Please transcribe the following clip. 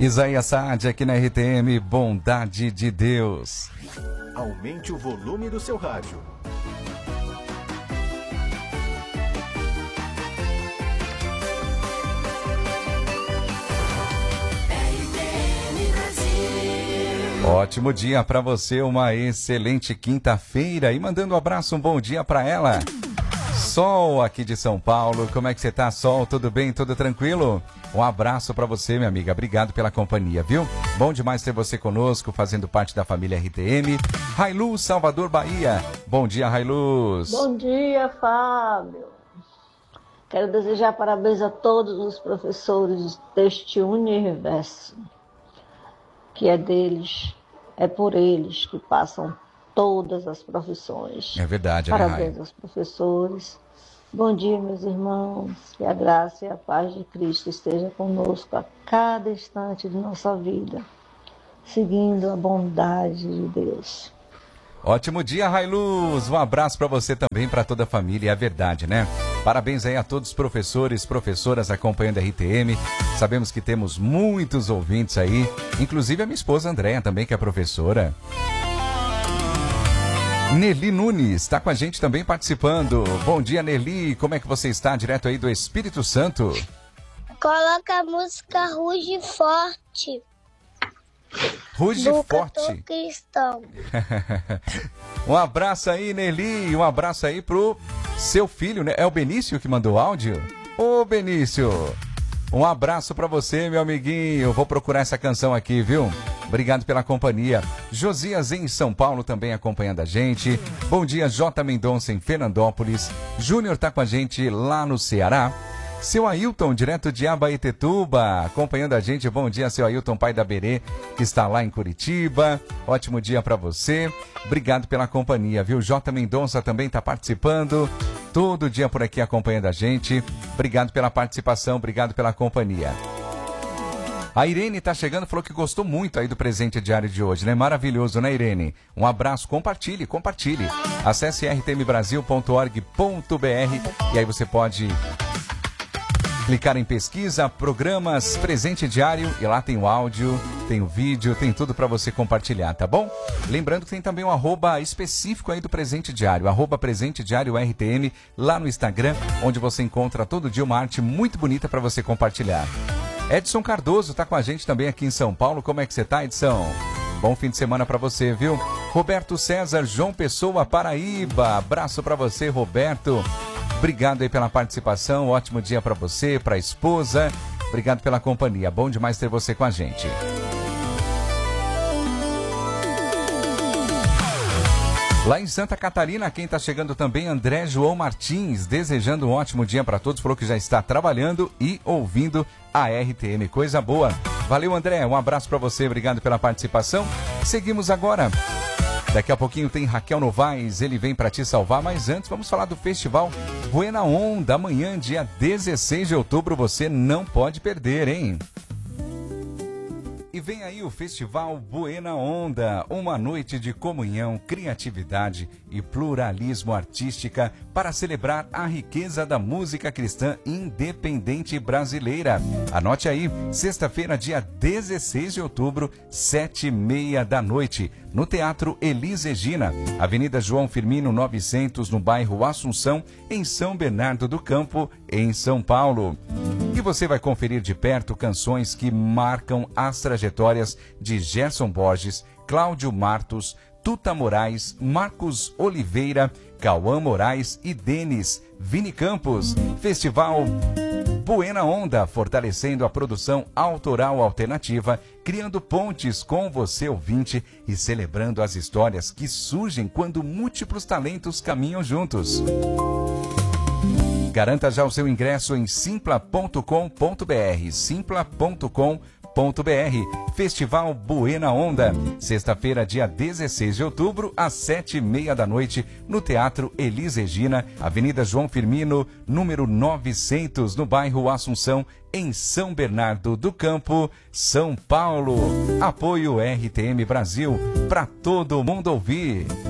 Isaías Saad aqui na RTM, Bondade de Deus. Aumente o volume do seu rádio. Ótimo dia para você, uma excelente quinta-feira. E mandando um abraço, um bom dia para ela. Sol aqui de São Paulo, como é que você tá, Sol? Tudo bem? Tudo tranquilo? Um abraço para você, minha amiga. Obrigado pela companhia, viu? Bom demais ter você conosco, fazendo parte da família RTM. Railuz, Salvador, Bahia. Bom dia, Railuz. Bom dia, Fábio. Quero desejar parabéns a todos os professores deste universo, que é deles, é por eles que passam todas as profissões. É verdade, parabéns aos professores. Bom dia, meus irmãos. Que a graça e a paz de Cristo esteja conosco a cada instante de nossa vida, seguindo a bondade de Deus. Ótimo dia, Railuz. Um abraço para você também, para toda a família. É verdade, né? Parabéns aí a todos os professores, professoras acompanhando a RTM. Sabemos que temos muitos ouvintes aí, inclusive a minha esposa Andréa também, que é professora. Nelly Nunes está com a gente também participando. Bom dia, Nelly. Como é que você está? Direto aí do Espírito Santo. Coloca a música Ruge Forte. Ruge Forte. Cristão. Um abraço aí, Nelly. Um abraço aí pro seu filho, né? É o Benício que mandou áudio? Ô, Benício. Um abraço pra você, meu amiguinho. Eu vou procurar essa canção aqui, viu? Obrigado pela companhia. Josias em São Paulo também acompanhando a gente. Bom dia, J. Mendonça em Fernandópolis. Júnior tá com a gente lá no Ceará. Seu Ailton, direto de Abaetetuba, acompanhando a gente. Bom dia, seu Ailton, pai da Berê, que está lá em Curitiba. Ótimo dia para você. Obrigado pela companhia, viu? J. Mendonça também está participando. Todo dia por aqui acompanhando a gente. Obrigado pela participação, obrigado pela companhia. A Irene está chegando, falou que gostou muito aí do presente diário de hoje, né? Maravilhoso, né, Irene? Um abraço, compartilhe. Acesse rtmbrasil.org.br e aí você pode clicar em pesquisa, programas, presente diário, e lá tem o áudio, tem o vídeo, tem tudo para você compartilhar, tá bom? Lembrando que tem também um arroba específico aí do presente diário, arroba presente diário RTM, lá no Instagram, onde você encontra todo dia uma arte muito bonita para você compartilhar. Edson Cardoso tá com a gente também aqui em São Paulo. Como é que você tá, Edson? Bom fim de semana para você, viu? Roberto César, João Pessoa, Paraíba. Abraço para você, Roberto. Obrigado aí pela participação. Ótimo dia para você, para a esposa. Obrigado pela companhia. Bom demais ter você com a gente. Lá em Santa Catarina, quem está chegando também, André João Martins, desejando um ótimo dia para todos, falou que já está trabalhando e ouvindo a RTM, coisa boa. Valeu, André, um abraço para você, obrigado pela participação. Seguimos agora. Daqui a pouquinho tem Raquel Novaes, ele vem para te salvar, mas antes vamos falar do Festival Buena Onda, amanhã, dia 16 de outubro, você não pode perder, hein? E vem aí o Festival Buena Onda, uma noite de comunhão, criatividade e pluralismo artística para celebrar a riqueza da música cristã independente brasileira. Anote aí, sexta-feira, dia 16 de outubro, 7h30 da noite, no Teatro Elis Regina, Avenida João Firmino 900, no bairro Assunção, em São Bernardo do Campo, em São Paulo. E você vai conferir de perto canções que marcam as trajetórias de Gerson Borges, Cláudio Martos, Tuta Moraes, Marcos Oliveira, Cauã Moraes e Denis Vini Campos. Festival Buena Onda, fortalecendo a produção autoral alternativa, criando pontes com você, ouvinte, e celebrando as histórias que surgem quando múltiplos talentos caminham juntos. Garanta já o seu ingresso em simpla.com.br, simpla.com.br. Festival Buena Onda, sexta-feira, dia 16 de outubro, às 7h30 da noite, no Teatro Elis Regina, Avenida João Firmino, número 900, no bairro Assunção, em São Bernardo do Campo, São Paulo. Apoio RTM Brasil, para todo mundo ouvir.